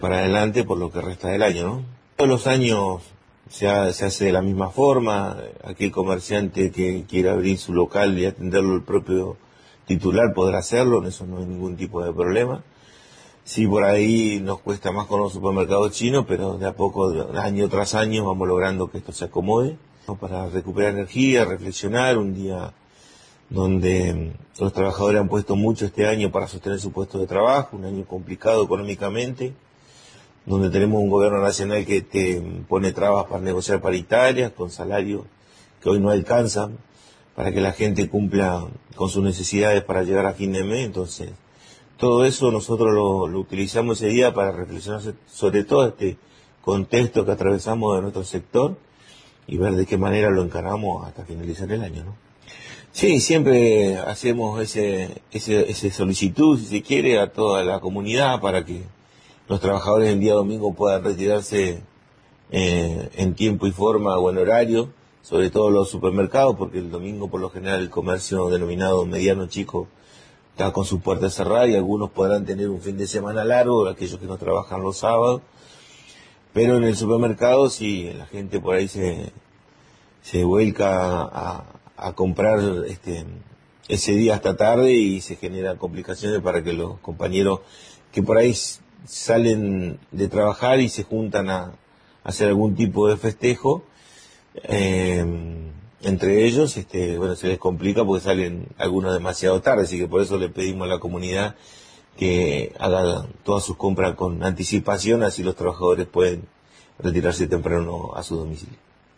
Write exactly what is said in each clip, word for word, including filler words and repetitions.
para adelante por lo que resta del año, ¿no? Todos los años se, ha, se hace de la misma forma. Aquel comerciante que quiera abrir su local y atenderlo el propio titular podrá hacerlo, en eso no hay ningún tipo de problema. Sí, por ahí nos cuesta más con los supermercados chinos, pero de a poco, año tras año, vamos logrando que esto se acomode, ¿no? Para recuperar energía, reflexionar, un día donde los trabajadores han puesto mucho este año para sostener su puesto de trabajo, un año complicado económicamente, donde tenemos un gobierno nacional que te pone trabas para negociar paritarias, con salarios que hoy no alcanzan, para que la gente cumpla con sus necesidades para llegar a fin de mes. Entonces, todo eso nosotros lo, lo utilizamos ese día para reflexionar sobre todo este contexto que atravesamos de nuestro sector y ver de qué manera lo encaramos hasta finalizar el año, ¿no? Sí, siempre hacemos ese, ese, ese solicitud, si se quiere, a toda la comunidad para que los trabajadores el día domingo puedan retirarse eh, en tiempo y forma o en horario, sobre todo los supermercados, porque el domingo por lo general el comercio denominado mediano chico está con sus puertas cerradas y algunos podrán tener un fin de semana largo, aquellos que no trabajan los sábados, pero en el supermercado sí, la gente por ahí se, se vuelca a, a comprar este ese día hasta tarde y se generan complicaciones para que los compañeros que por ahí salen de trabajar y se juntan a, a hacer algún tipo de festejo, eh, entre ellos, este, bueno, se les complica porque salen algunos demasiado tarde, así que por eso le pedimos a la comunidad que haga todas sus compras con anticipación, así los trabajadores pueden retirarse temprano a su domicilio.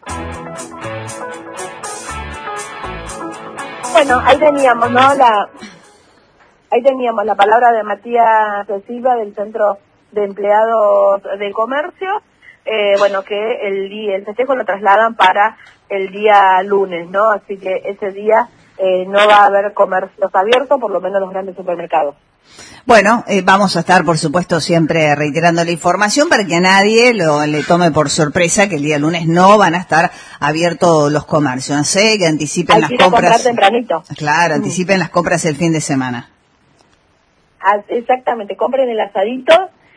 Bueno, ahí teníamos, ¿no? La, ahí teníamos la palabra de Matías de Silva del Centro de Empleados del Comercio, eh, bueno, que el día, el festejo lo trasladan para el día lunes, ¿no? Así que ese día eh, no va a haber comercios abiertos, por lo menos los grandes supermercados. Bueno, eh, vamos a estar, por supuesto, siempre reiterando la información para que a nadie lo, le tome por sorpresa que el día lunes no van a estar abiertos los comercios. No sé, que anticipen Hay las que ir a compras. comprar tempranito. Claro, anticipen mm. las compras el fin de semana. Ah, exactamente, compren el asadito.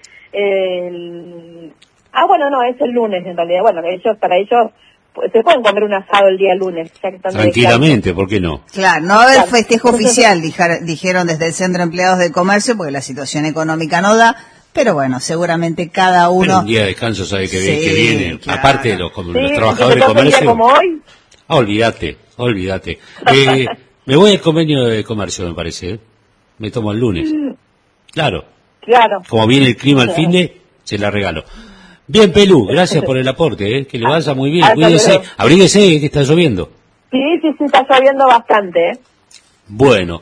El... Ah, bueno, no, es el lunes en realidad. Bueno, ellos, para ellos, se pueden comer un asado el día lunes. Ya que están tranquilamente, ¿por qué no? Claro, no va a haber claro. festejo oficial, dijeron desde el Centro de Empleados de Comercio, porque la situación económica no da, pero bueno, seguramente cada uno... Pero un día de descanso sabe que, sí, que viene, claro. aparte de los, como sí, los trabajadores de comercio... como hoy. Ah, olvídate, olvídate. Eh, me voy al convenio de comercio, me parece, ¿eh? Me tomo el lunes. Claro. Claro. Como viene el clima al fin de, se la regalo. Bien, Pelú, gracias por el aporte, ¿eh? Que le vaya muy bien, Hasta cuídese, luego. Abríguese que está lloviendo. Sí, sí, sí, está lloviendo bastante, ¿eh? Bueno,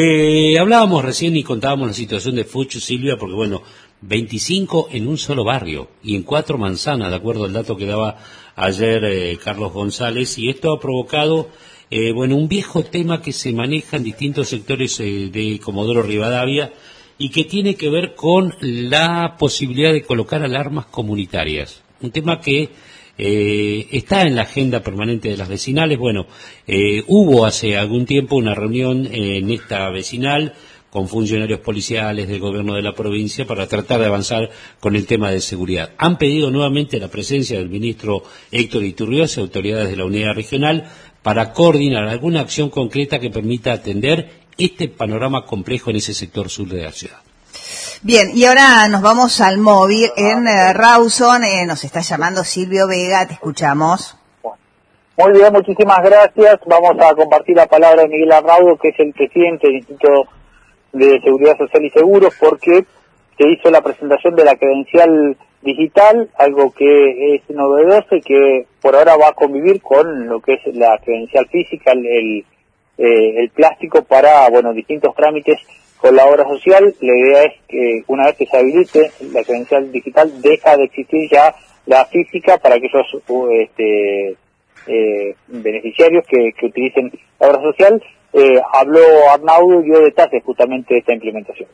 eh, hablábamos recién y contábamos la situación de Fucho, Silvia, porque bueno, veinticinco en un solo barrio y en cuatro manzanas, de acuerdo al dato que daba ayer eh, Carlos González, y esto ha provocado, eh, bueno, un viejo tema que se maneja en distintos sectores eh, de Comodoro Rivadavia, y que tiene que ver con la posibilidad de colocar alarmas comunitarias. Un tema que eh, está en la agenda permanente de las vecinales. Bueno, eh, hubo hace algún tiempo una reunión eh, en esta vecinal con funcionarios policiales del gobierno de la provincia para tratar de avanzar con el tema de seguridad. Han pedido nuevamente la presencia del ministro Héctor Iturrioz y autoridades de la unidad regional para coordinar alguna acción concreta que permita atender este panorama complejo en ese sector sur de la ciudad. Bien, y ahora nos vamos al móvil en eh, Rawson, eh, nos está llamando Silvio Vega, te escuchamos. Muy bien, muchísimas gracias. Vamos a compartir la palabra de Miguel Arnaudo, que es el presidente del Instituto de Seguridad Social y Seguros, porque se hizo la presentación de la credencial digital, algo que es novedoso y que por ahora va a convivir con lo que es la credencial física, el Eh, el plástico para, bueno, distintos trámites con la obra social. La idea es que una vez que se habilite la credencial digital, deja de existir ya la física para aquellos este, eh, beneficiarios que, que utilicen la obra social. Eh, habló Arnaudo y dio detalles justamente de esta implementación.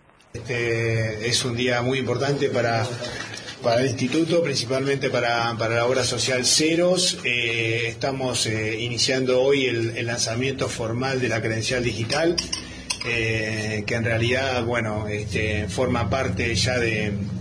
Este es un día muy importante para para el instituto, principalmente para, para la obra social Ceros. Eh, estamos eh, iniciando hoy el, el lanzamiento formal de la credencial digital, eh, que en realidad, bueno, este, forma parte ya de